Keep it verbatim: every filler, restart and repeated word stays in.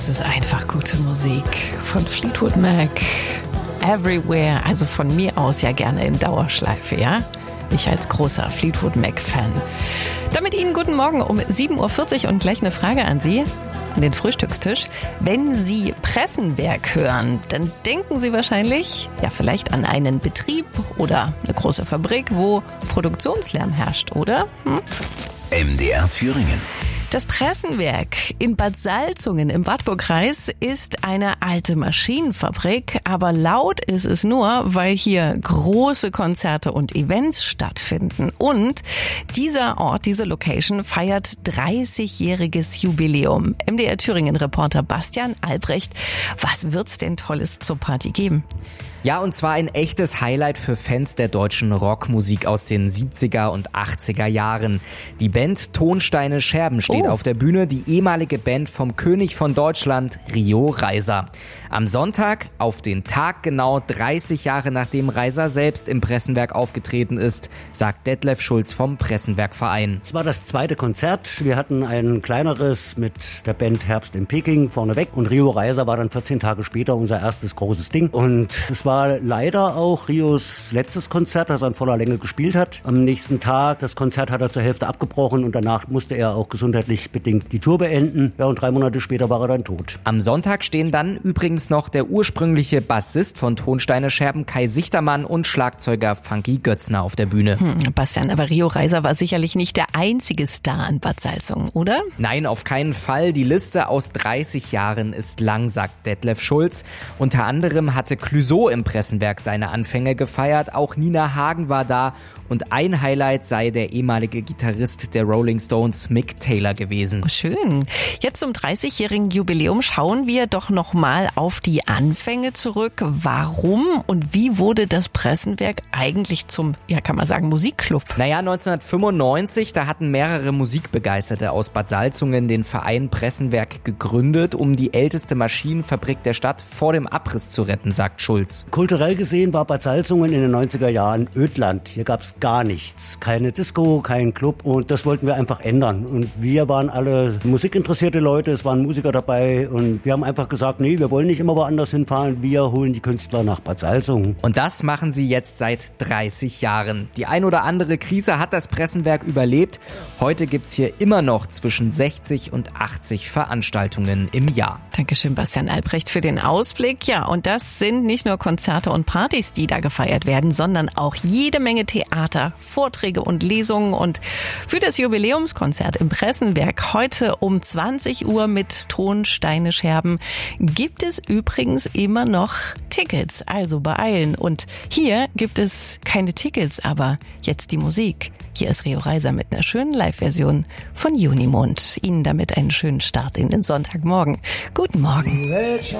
Das ist einfach gute Musik von Fleetwood Mac. Everywhere, also von mir aus ja gerne in Dauerschleife, ja? Ich als großer Fleetwood Mac-Fan. Damit Ihnen guten Morgen um sieben Uhr vierzig und gleich eine Frage an Sie, an den Frühstückstisch. Wenn Sie Pressenwerk hören, dann denken Sie wahrscheinlich, ja vielleicht an einen Betrieb oder eine große Fabrik, wo Produktionslärm herrscht, oder? Hm? M D R Thüringen. Das Pressenwerk in Bad Salzungen im Wartburgkreis ist eine alte Maschinenfabrik, aber laut ist es nur, weil hier große Konzerte und Events stattfinden. Und dieser Ort, diese Location feiert dreißigjähriges Jubiläum. M D R Thüringen-Reporter Bastian Albrecht, was wird's denn Tolles zur Party geben? Ja, und zwar ein echtes Highlight für Fans der deutschen Rockmusik aus den siebziger und achtziger Jahren. Die Band Tonsteine Scherben steht oh. auf der Bühne, die ehemalige Band vom König von Deutschland, Rio Reiser. Am Sonntag, auf den Tag genau dreißig Jahre nachdem Reiser selbst im Pressenwerk aufgetreten ist, sagt Detlef Schulz vom Pressenwerkverein. Es war das zweite Konzert. Wir hatten ein kleineres mit der Band Herbst in Peking vorneweg und Rio Reiser war dann vierzehn Tage später unser erstes großes Ding. Und es war war leider auch Rios letztes Konzert, das er in voller Länge gespielt hat. Am nächsten Tag, das Konzert hat er zur Hälfte abgebrochen und danach musste er auch gesundheitlich bedingt die Tour beenden. Ja, und drei Monate später war er dann tot. Am Sonntag stehen dann übrigens noch der ursprüngliche Bassist von Tonsteine Scherben, Kai Sichtermann, und Schlagzeuger Funky Götzner auf der Bühne. Hm, Bastian, aber Rio Reiser war sicherlich nicht der einzige Star in Bad Salzungen, oder? Nein, auf keinen Fall. Die Liste aus dreißig Jahren ist lang, sagt Detlef Schulz. Unter anderem hatte Clouseau im Pressenwerk seine Anfänge gefeiert. Auch Nina Hagen war da und ein Highlight sei der ehemalige Gitarrist der Rolling Stones, Mick Taylor, gewesen. Oh, schön. Jetzt zum dreißigjährigen Jubiläum schauen wir doch nochmal auf die Anfänge zurück. Warum und wie wurde das Pressenwerk eigentlich zum, ja kann man sagen, Musikclub? Naja, neunzehnhundertfünfundneunzig, da hatten mehrere Musikbegeisterte aus Bad Salzungen den Verein Pressenwerk gegründet, um die älteste Maschinenfabrik der Stadt vor dem Abriss zu retten, sagt Schulz. Kulturell gesehen war Bad Salzungen in den neunziger Jahren Ödland. Hier gab es gar nichts. Keine Disco, kein Club, und das wollten wir einfach ändern. Und wir waren alle musikinteressierte Leute, es waren Musiker dabei und wir haben einfach gesagt, nee, wir wollen nicht immer woanders hinfahren, wir holen die Künstler nach Bad Salzungen. Und das machen sie jetzt seit dreißig Jahren. Die ein oder andere Krise hat das Pressenwerk überlebt. Heute gibt's hier immer noch zwischen sechzig und achtzig Veranstaltungen im Jahr. Dankeschön, Bastian Albrecht, für den Ausblick. Ja, und das sind nicht nur Konzerte und Partys, die da gefeiert werden, sondern auch jede Menge Theater, Vorträge und Lesungen. Und für das Jubiläumskonzert im Pressenwerk heute um zwanzig Uhr mit Tonsteine Scherben gibt es übrigens immer noch Tickets. Also beeilen. Und hier gibt es keine Tickets, aber jetzt die Musik. Hier ist Rio Reiser mit einer schönen Live-Version von Junimond. Ihnen damit einen schönen Start in den Sonntagmorgen. Guten Morgen.